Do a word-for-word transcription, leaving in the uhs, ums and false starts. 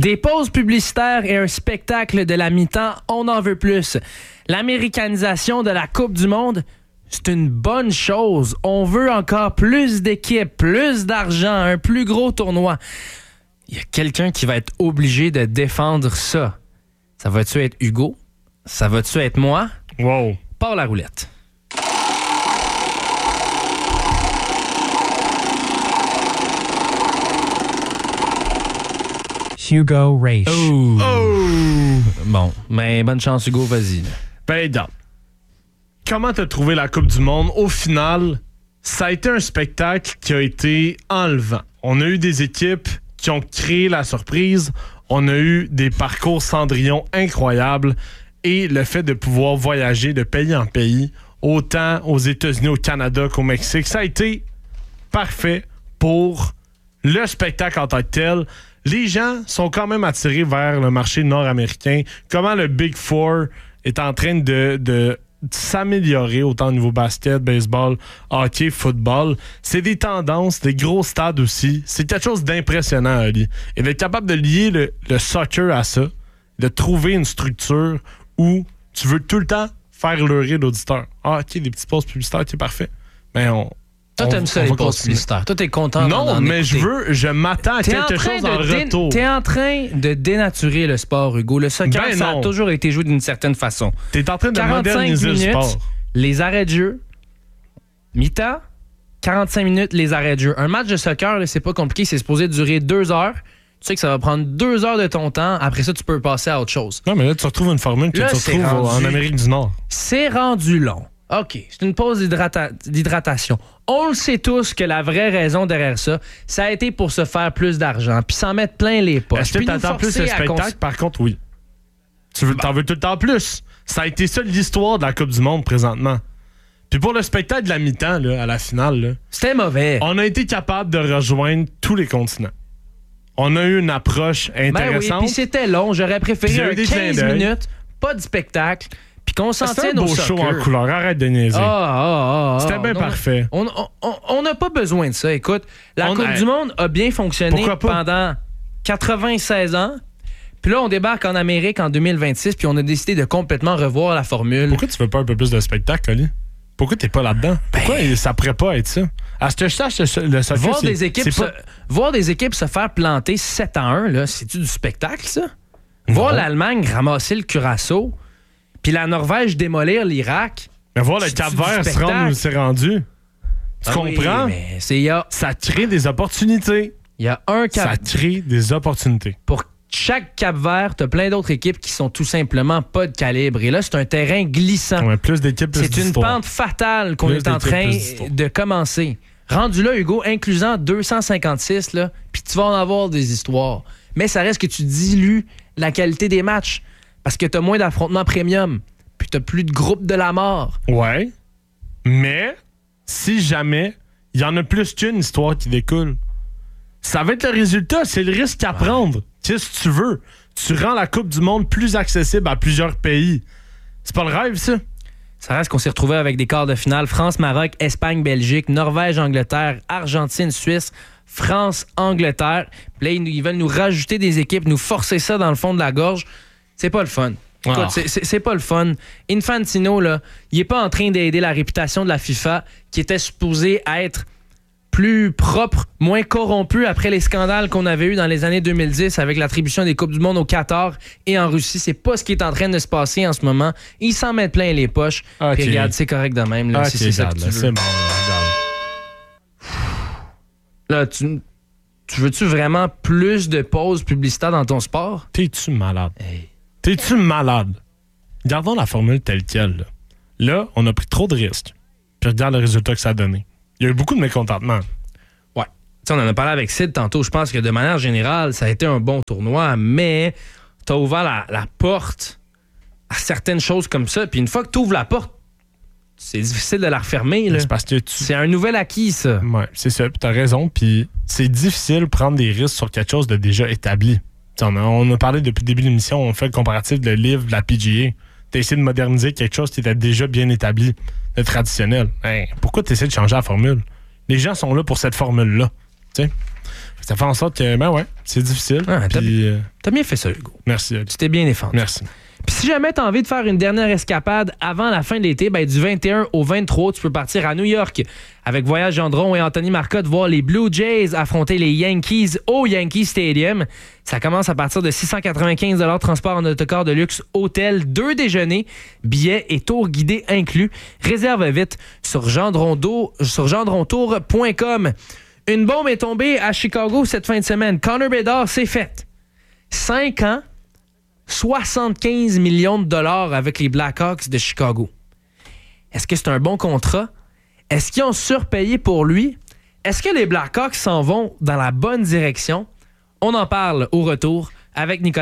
Des pauses publicitaires et un spectacle de la mi-temps, on en veut plus. L'américanisation de la Coupe du Monde, c'est une bonne chose. On veut encore plus d'équipes, plus d'argent, un plus gros tournoi. Il y a quelqu'un qui va être obligé de défendre ça. Ça va-tu être Hugo? Ça va-tu être moi? Wow. Part la roulette. Hugo Raich. Oh. Oh! Bon, mais bonne chance, Hugo, vas-y. Ben, regarde. Comment t'as trouvé la Coupe du Monde? Au final, ça a été un spectacle qui a été enlevant. On a eu des équipes qui ont créé la surprise. On a eu des parcours Cendrillon incroyables. Et le fait de pouvoir voyager de pays en pays, autant aux États-Unis, au Canada qu'au Mexique, ça a été parfait pour le spectacle en tant que tel. Les gens sont quand même attirés vers le marché nord-américain. Comment le Big Four est en train de, de s'améliorer autant au niveau basket, baseball, hockey, football. C'est des tendances, des gros stades aussi. C'est quelque chose d'impressionnant, Ali. Et d'être capable de lier le, le soccer à ça, de trouver une structure où tu veux tout le temps faire leurrer l'auditeur. Ah, OK, des petites pauses publicitaires, c'est parfait. Mais on... Toi, t'aimes ça, les pauses publicitaires. Toi, t'es content d'en Non, mais écouter. je veux, je m'attends à T'es quelque en train chose en de dé- retour. T'es en train de dénaturer le sport, Hugo. Le soccer, Ben ça a non. toujours été joué d'une certaine façon. T'es en train de quarante-cinq moderniser minutes, le sport. les arrêts de jeu, mi-temps, quarante-cinq minutes, les arrêts de jeu. Un match de soccer, là, c'est pas compliqué, c'est supposé durer deux heures. Tu sais que ça va prendre deux heures de ton temps. Après ça, tu peux passer à autre chose. Non, mais là, tu retrouves une formule que Là, tu c'est retrouves rendu- en Amérique du Nord. C'est rendu long. OK, c'est une pause d'hydrata- d'hydratation. On le sait tous que la vraie raison derrière ça, ça a été pour se faire plus d'argent, puis s'en mettre plein les poches. Est-ce que puis nous t'attends plus forcer le à spectacle? cons- Par contre, oui. Tu veux, t'en veux tout le temps plus. Ça a été ça l'histoire de la Coupe du Monde présentement. Puis pour le spectacle de la mi-temps, là, à la finale, là, C'était mauvais. on a été capable de rejoindre tous les continents. On a eu une approche Ben oui, intéressante. puis c'était long. J'aurais Puis il y préféré a eu un des clins quinze d'œil. minutes, pas de spectacle, puis qu'on s'en C'était un tienne au beau show soccer. en couleur. Arrête de niaiser. Ah, ah, ah, C'était ah, bien non, parfait. On on- on- on n'a pas besoin de ça. Écoute, la On Coupe a- du Monde a bien fonctionné Pourquoi pas? pendant quatre-vingt-seize ans. Puis là, on débarque en Amérique en deux mille vingt-six, puis on a décidé de complètement revoir la formule. Pourquoi tu veux pas un peu plus de spectacle, Oli? Pourquoi t'es pas là-dedans? Pourquoi ça pourrait pas être ça? À ce que je sache, le le soccer, Voir c'est- des, équipes c'est se, pas... voir des équipes se faire planter sept à un, là, c'est-tu du spectacle, ça? Voir Non. l'Allemagne ramasser le Curaçao, puis la Norvège démolir l'Irak. Mais voir le C'est-tu Cap du Vert se spectacle? rendre où c'est rendu. Tu Ah oui, comprends? mais c'est- il y a, Ça crée des opportunités. il y a un Ça Cap. crée des opportunités. Pour chaque Cap Vert, t'as plein d'autres équipes qui sont tout simplement pas de calibre. Et là, c'est un terrain glissant. Ouais, plus d'équipes, plus C'est une d'histoire. pente fatale qu'on Plus est en d'équipes, train plus d'histoire. de commencer. Rendu là, Hugo, inclusant deux cent cinquante-six, là, puis tu vas en avoir des histoires. Mais ça reste que tu dilues la qualité des matchs parce que t'as moins d'affrontements premium, puis t'as plus de groupe de la mort. Ouais. Mais, si jamais, il y en a plus qu'une histoire qui découle. Ça va être le résultat, c'est le risque à prendre. Qu'est-ce que tu veux? Tu rends la Coupe du Monde plus accessible à plusieurs pays. C'est pas le rêve, ça? Ça reste qu'on s'est retrouvé avec des quarts de finale. France, Maroc, Espagne, Belgique, Norvège, Angleterre, Argentine, Suisse, France, Angleterre. Puis là, ils, nous- ils veulent nous rajouter des équipes, nous forcer ça dans le fond de la gorge. C'est pas le fun. Écoute, Ah. c'est- c'est c'est pas le fun. Infantino, là, il est pas en train d'aider la réputation de la FIFA qui était supposée être plus propre, moins corrompu après les scandales qu'on avait eus dans les années deux mille dix avec l'attribution des Coupes du Monde au Qatar et en Russie. C'est pas ce qui est en train de se passer en ce moment. Ils s'en mettent plein les poches. Ok. Puis regarde, c'est correct de même. Là, Ah, si ok, c'est ça que regarde, tu là, veux. c'est bon, là, regarde. Là, tu, tu veux-tu vraiment plus de pauses publicitaires dans ton sport? T'es-tu malade? Hey. T'es-tu malade? Gardons la formule telle quelle. Là, Là, on a pris trop de risques. Puis regarde le résultat que ça a donné. Il y a eu beaucoup de mécontentement. Ouais. Tu sais, on en a parlé avec Sid tantôt. Je pense que de manière générale, ça a été un bon tournoi, mais t'as ouvert la, la porte à certaines choses comme ça. Puis une fois que tu ouvres la porte, c'est difficile de la refermer. Là. C'est parce que tu... C'est un nouvel acquis, ça. Ouais, c'est ça. Puis t'as raison. Puis c'est difficile de prendre des risques sur quelque chose de déjà établi. T'sais, on a, on a parlé depuis le début de l'émission, on fait le comparatif de livre de la P G A. T'as essayé de moderniser quelque chose qui était déjà bien établi, de traditionnel. Hey, pourquoi t'essaies de changer la formule? Les gens sont là pour cette formule-là. T'sais? Ça fait en sorte que, ben ouais, c'est difficile. Ah, t'as, puis, euh, t'as bien fait ça, Hugo. merci. Tu t'es bien défendu. Merci. Puis si jamais tu as envie de faire une dernière escapade avant la fin de l'été, ben du vingt et un au vingt-trois, tu peux partir à New York avec Voyage Gendron et Anthony Marcotte voir les Blue Jays affronter les Yankees au Yankee Stadium. Ça commence à partir de six cent quatre-vingt-quinze dollars transport en autocar de luxe, hôtel, deux déjeuners, billets et tours guidés inclus. Réserve vite sur gendrontour sur gendrontour point com. Une bombe est tombée à Chicago cette fin de semaine. Connor Bedard, c'est fait. Cinq ans, soixante-quinze millions de dollars avec les Blackhawks de Chicago. Est-ce que c'est un bon contrat? Est-ce qu'ils ont surpayé pour lui? Est-ce que les Blackhawks s'en vont dans la bonne direction? On en parle au retour avec Nicolas.